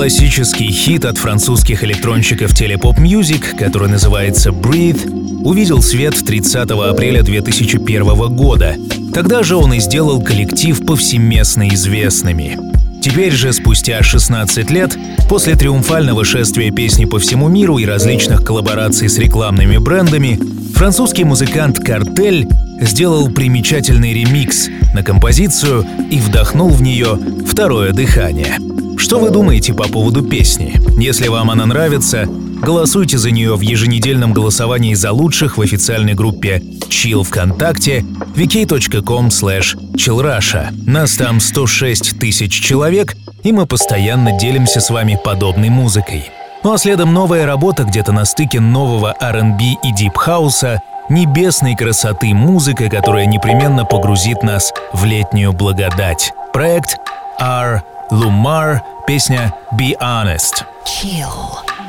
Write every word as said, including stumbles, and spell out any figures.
Классический хит от французских электронщиков Telepop Music, который называется «Breathe», увидел свет тридцатого апреля две тысячи первого года. Тогда же он и сделал коллектив повсеместно известными. Теперь же, спустя шестнадцать лет, после триумфального шествия песни по всему миру и различных коллабораций с рекламными брендами, французский музыкант «Картель» сделал примечательный ремикс на композицию и вдохнул в нее второе дыхание. Что вы думаете по поводу песни? Если вам она нравится, голосуйте за нее в еженедельном голосовании за лучших в официальной группе Chill ВКонтакте ви кей точка ком слэш чилл раша. Нас там сто шесть тысяч человек, и мы постоянно делимся с вами подобной музыкой. Ну а следом новая работа где-то на стыке нового ар энд би и дип-хауса, небесной красоты музыка, которая непременно погрузит нас в летнюю благодать. Проект R. Lumar, песня «Be Honest». Chill.